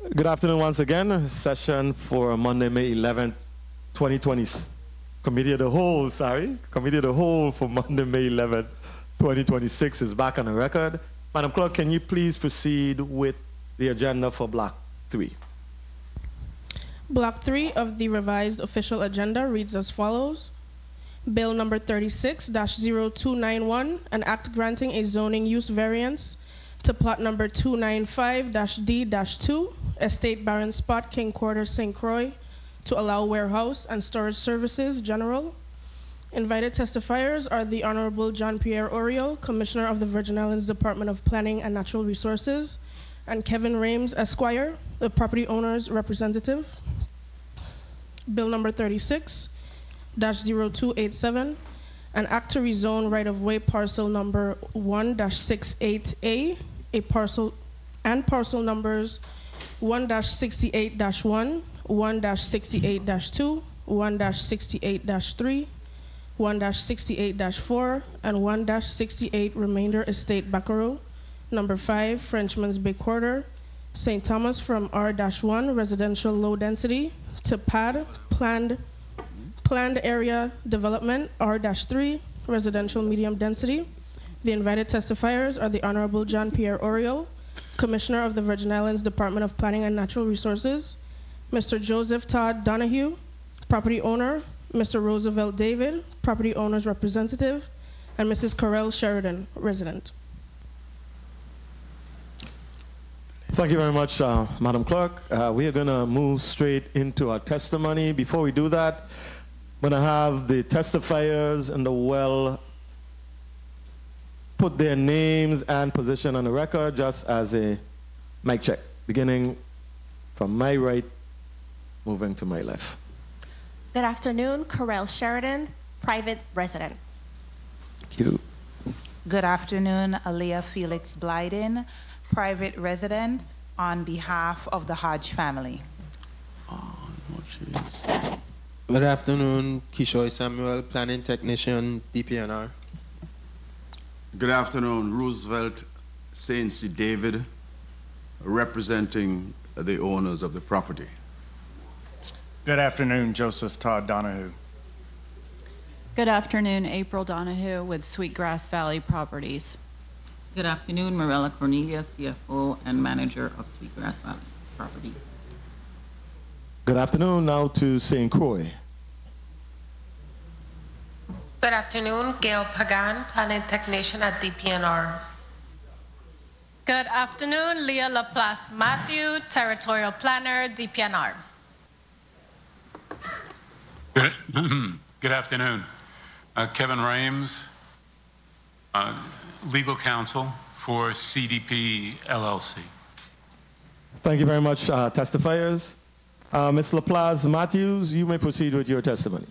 Good afternoon once again. Session for Monday, May 11th, 2020. Committee of the Whole, Committee of the Whole for Monday, May 11th, 2026 is back on the record. Madam Clerk, can you please proceed with the agenda for Block 3? Block 3 of the revised official agenda reads as follows. Bill number 36-0291, an act granting a zoning use variance to plot number 295-D-2, Estate Baron Spot, King Quarter, St. Croix, to allow warehouse and storage services general. Invited testifiers are the Honorable John Pierre Oriol, Commissioner of the Virgin Islands Department of Planning and Natural Resources, and Kevin Rames, Esquire, the property owner's representative. Bill number 36-0287, an act to rezone right-of-way parcel number 1-68A, a parcel numbers 1-68-1, 1-68-2, 1-68-3, 1-68-4, and 1-68 Remainder Estate Bacaro, number 5, Frenchman's Bay Quarter, St. Thomas from R-1 residential low density to PAD, planned area development R-3 residential medium density. The invited testifiers are the Honorable John Pierre Oriol, Commissioner of the Virgin Islands Department of Planning and Natural Resources, Mr. Joseph Todd Donahue, property owner, Mr. Roosevelt David, property owner's representative, and Mrs. Corel Sheridan, resident. Thank you very much, Madam Clerk. We are going to move straight into our testimony. Before we do that, I'm going to have the testifiers and the put their names and position on the record just as a mic check, beginning from my right, moving to my left. Good afternoon, Corel Sheridan, private resident. Thank you. Good afternoon, Aliyah Felix Blyden, private resident on behalf of the Hodge family. Good afternoon, Kishoy Samuel, planning technician, DPNR. Good afternoon, Roosevelt St. C. David, representing the owners of the property. Good afternoon, Joseph Todd Donahue. Good afternoon, April Donahue with Sweetgrass Valley Properties. Good afternoon, Marella Cornelia, CFO and manager of Sweetgrass Valley Properties. Good afternoon, now to St. Croix. Good afternoon, Gail Pagan, planning technician at DPNR. Good afternoon, Leah Laplace Matthew, territorial planner, DPNR. Good afternoon, Kevin Rames, legal counsel for CDP LLC. Thank you very much, testifiers. Ms. Laplace Matthews, you may proceed with your testimony.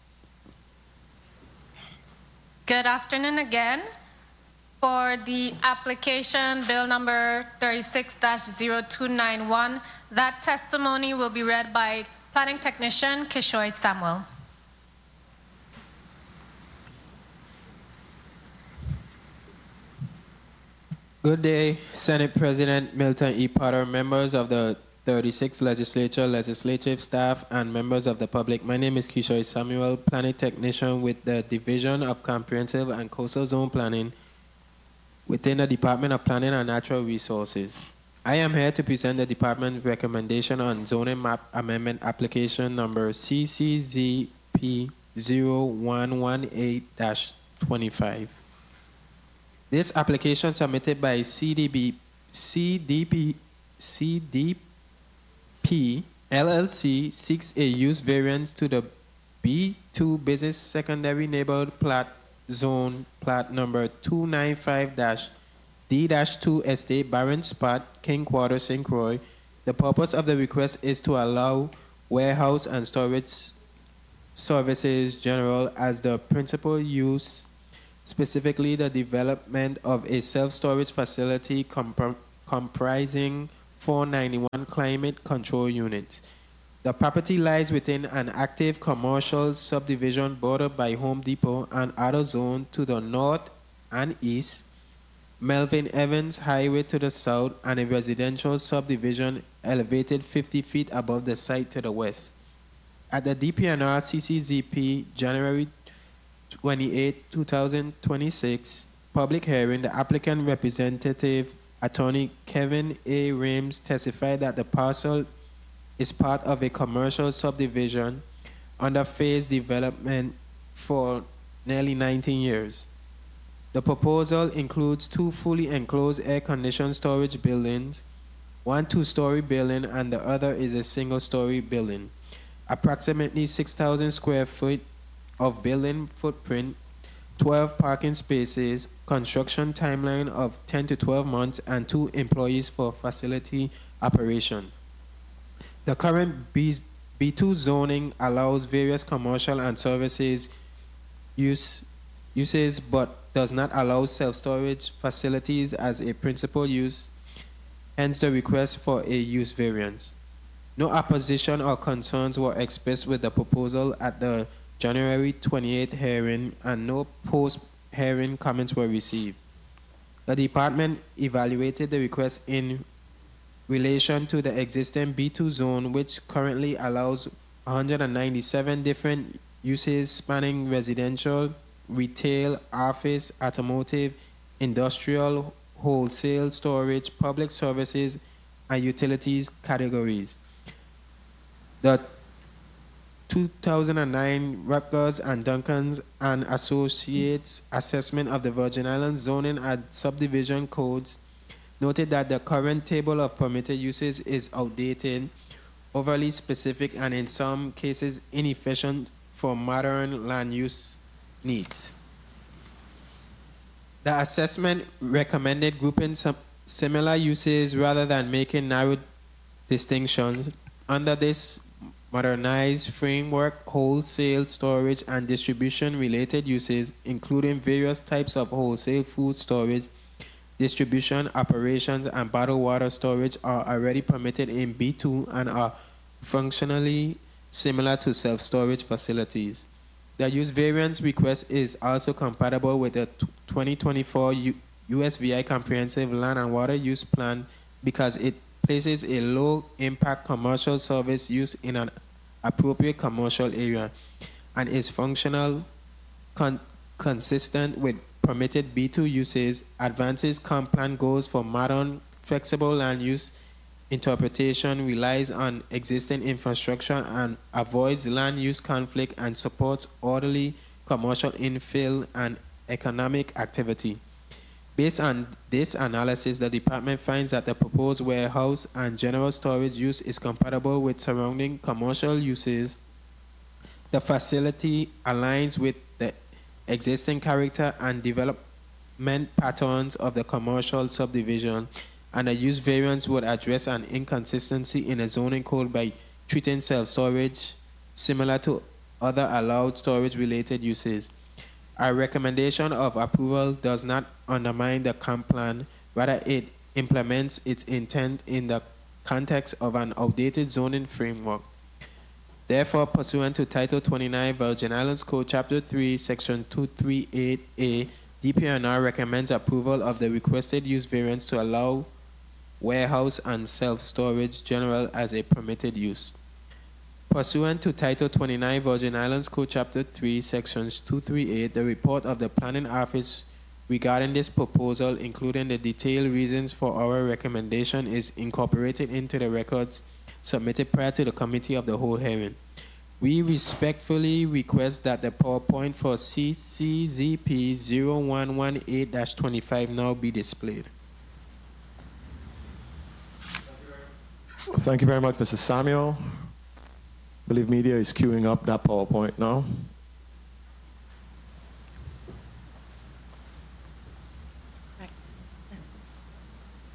Good afternoon again. For the application, bill number 36-0291, that testimony will be read by planning technician Kishoy Samuel. Good day, Senate President Milton E. Potter, members of the 36th Legislature, legislative staff, and members of the public. My name is Kishoy Samuel, planning technician with the Division of Comprehensive and Coastal Zone Planning within the Department of Planning and Natural Resources. I am here to present the department's recommendation on zoning map amendment application number CCZP0118-25. This application submitted by CDP LLC seeks a use variance to the B2 Business Secondary Neighborhood Plat Zone Plat number 295-D-2 Estate Baron Spot, King Quarter, St. Croix. The purpose of the request is to allow warehouse and storage services general as the principal use, specifically the development of a self-storage facility comprising 491 climate control units. The property lies within an active commercial subdivision bordered by Home Depot and other zones to the north and east. Melvin Evans Highway to the south, and a residential subdivision elevated 50 feet above the site to the west. At the DPNR CCZP January 28, 2026 public hearing, the applicant representative attorney Kevin A. Rames testified that the parcel is part of a commercial subdivision under phased development for nearly 19 years. The proposal includes 2 fully enclosed air-conditioned storage buildings, 1 two-story building and the other is a single-story building. Approximately 6,000 square feet of building footprint, 12 parking spaces, construction timeline of 10 to 12 months, and 2 employees for facility operations. The current B2 zoning allows various commercial and services uses but does not allow self-storage facilities as a principal use, hence the request for a use variance. No opposition or concerns were expressed with the proposal at the January 28th hearing, and no post-hearing comments were received. The department evaluated the request in relation to the existing B2 zone, which currently allows 197 different uses spanning residential, retail, office, automotive, industrial, wholesale, storage, public services, and utilities categories. The 2009 Rutgers and Duncan and Associates assessment of the Virgin Islands zoning and subdivision codes noted that the current table of permitted uses is outdated, overly specific, and in some cases inefficient for modern land use needs. The assessment recommended grouping some similar uses rather than making narrow distinctions. Under this modernized framework, wholesale, storage, and distribution related uses, including various types of wholesale food storage, distribution operations, and bottled water storage, are already permitted in B2 and are functionally similar to self-storage facilities. The use variance request is also compatible with the 2024 USVI Comprehensive Land and Water Use Plan because it places a low-impact commercial service use in an appropriate commercial area and is functional, consistent with permitted B2 uses, advances comp plan goals for modern, flexible land use interpretation, relies on existing infrastructure and avoids land use conflict, and supports orderly commercial infill and economic activity. Based on this analysis, the department finds that the proposed warehouse and general storage use is compatible with surrounding commercial uses. The facility aligns with the existing character and development patterns of the commercial subdivision, and a use variance would address an inconsistency in a zoning code by treating self-storage similar to other allowed storage-related uses. Our recommendation of approval does not undermine the comp plan, rather it implements its intent in the context of an outdated zoning framework. Therefore, pursuant to Title 29 Virgin Islands Code, Chapter 3, Section 238A, DPNR recommends approval of the requested use variance to allow warehouse and self-storage general as a permitted use. Pursuant to Title 29 Virgin Islands Code Chapter 3, Sections 238, the report of the Planning Office regarding this proposal, including the detailed reasons for our recommendation, is incorporated into the records submitted prior to the Committee of the Whole hearing. We respectfully request that the PowerPoint for CCZP 0118-25 now be displayed. Thank you very much, Mr. Samuel. I believe media is queuing up that PowerPoint now.